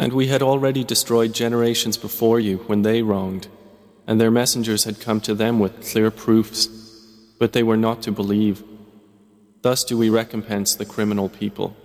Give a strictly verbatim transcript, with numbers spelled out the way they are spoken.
And we had already destroyed generations before you when they wronged, and their messengers had come to them with clear proofs, but they were not to believe. Thus do we recompense the criminal people.